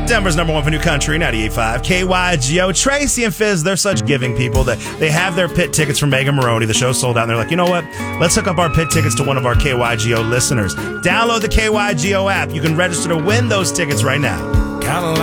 Denver's number one for new country, 98.5 KYGO. Tracy and Fizz, they're such giving people that they have their pit tickets for Megan Maroney. The show sold out, and they're like, you know what? Let's hook up our pit tickets to one of our KYGO listeners. Download the KYGO app. You can register to win those tickets right now. Kinda